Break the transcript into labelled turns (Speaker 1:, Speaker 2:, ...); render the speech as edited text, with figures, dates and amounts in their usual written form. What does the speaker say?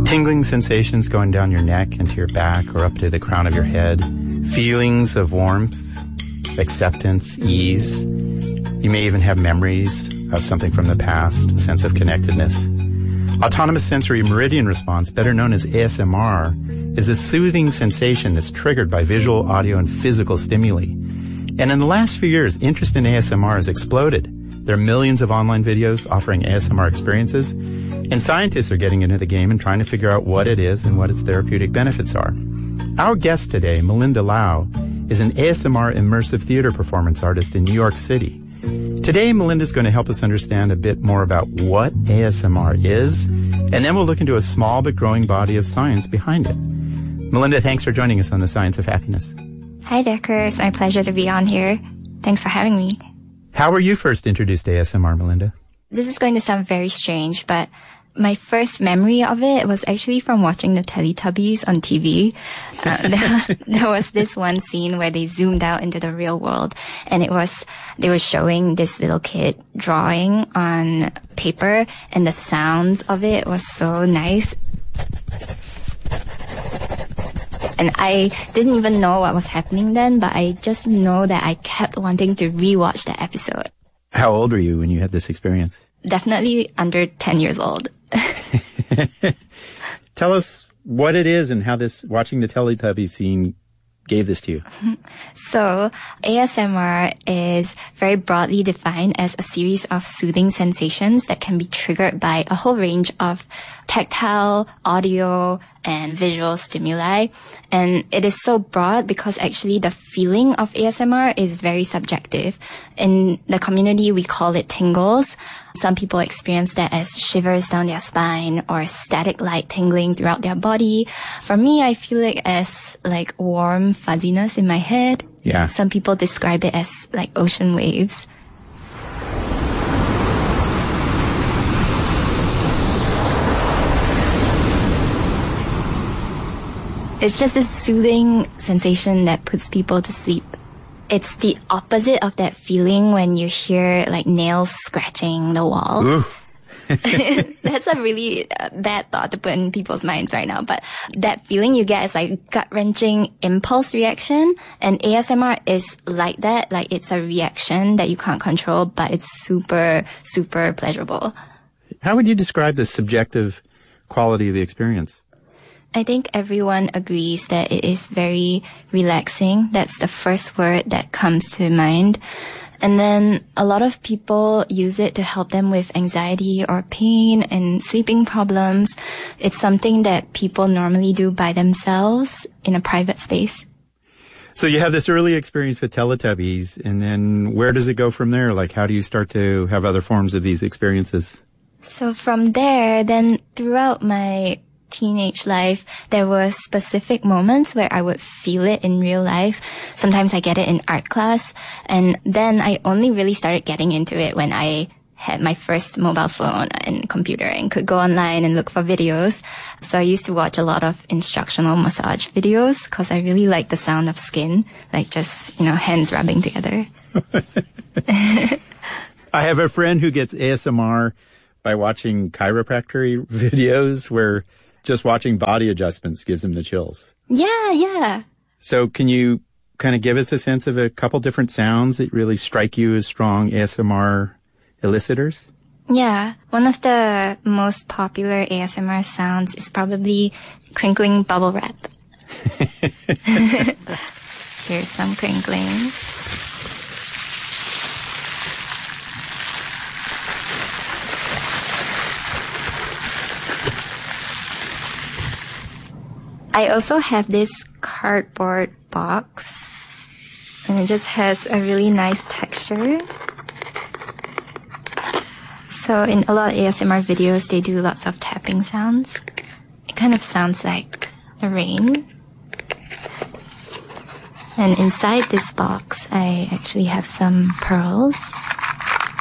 Speaker 1: Tingling sensations going down your neck and to your back or up to the crown of your head. Feelings of warmth, acceptance, ease. You may even have memories of something from the past, a sense of connectedness. Autonomous sensory meridian response, better known as ASMR, is a soothing sensation that's triggered by visual, audio, and physical stimuli. And in the last few years, interest in ASMR has exploded. There are millions of online videos offering ASMR experiences, and scientists are getting into the game and trying to figure out what it is and what its therapeutic benefits are. Our guest today, Melinda Lau, is an ASMR immersive theater performance artist in New York City. Today, Melinda's going to help us understand a bit more about what ASMR is, and then we'll look into a small but growing body of science behind it. Melinda, thanks for joining us on The Science of Happiness.
Speaker 2: Hi, Decker. It's my pleasure to be on here. Thanks for having me.
Speaker 1: How were you first introduced to ASMR, Melinda?
Speaker 2: This is going to sound very strange, but my first memory of it was actually from watching the Teletubbies on TV. There was this one scene where they zoomed out into the real world, and they were showing this little kid drawing on paper, and the sounds of it was so nice. And I didn't even know what was happening then, but I just know that I kept wanting to rewatch the episode.
Speaker 1: How old were you when you had this experience?
Speaker 2: Definitely under 10 years old.
Speaker 1: Tell us what it is and how watching the Teletubbies scene gave this to you.
Speaker 2: So, ASMR is very broadly defined as a series of soothing sensations that can be triggered by a whole range of tactile, audio, and visual stimuli. And it is so broad because actually the feeling of ASMR is very subjective. In the community, we call it tingles. Some people experience that as shivers down their spine or static light tingling throughout their body. For me, I feel it as like warm fuzziness in my head.
Speaker 1: Yeah.
Speaker 2: Some people describe it as like ocean waves. It's just a soothing sensation that puts people to sleep. It's the opposite of that feeling when you hear like nails scratching the wall.
Speaker 1: Ooh.
Speaker 2: That's a really bad thought to put in people's minds right now. But that feeling you get is like gut-wrenching impulse reaction. And ASMR is like that. Like it's a reaction that you can't control, but it's super, super pleasurable.
Speaker 1: How would you describe the subjective quality of the experience?
Speaker 2: I think everyone agrees that it is very relaxing. That's the first word that comes to mind. And then a lot of people use it to help them with anxiety or pain and sleeping problems. It's something that people normally do by themselves in a private space.
Speaker 1: So you have this early experience with Teletubbies, and then where does it go from there? Like, how do you start to have other forms of these experiences?
Speaker 2: So from there, then throughout my teenage life, there were specific moments where I would feel it in real life. Sometimes I get it in art class. And then I only really started getting into it when I had my first mobile phone and computer and could go online and look for videos. So I used to watch a lot of instructional massage videos because I really like the sound of skin, like just, hands rubbing together.
Speaker 1: I have a friend who gets ASMR by watching chiropractic videos where just watching body adjustments gives him the chills.
Speaker 2: Yeah.
Speaker 1: So can you kind of give us a sense of a couple different sounds that really strike you as strong ASMR elicitors?
Speaker 2: Yeah. One of the most popular ASMR sounds is probably crinkling bubble wrap. Here's some crinkling. I also have this cardboard box, and it just has a really nice texture. So in a lot of ASMR videos, they do lots of tapping sounds. It kind of sounds like the rain. And inside this box, I actually have some pearls.